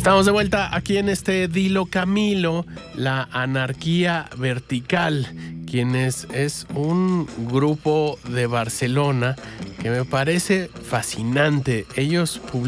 Estamos de vuelta aquí en este Dilo Camilo, la anarquía vertical, quienes es un grupo de Barcelona que me parece fascinante. Ellos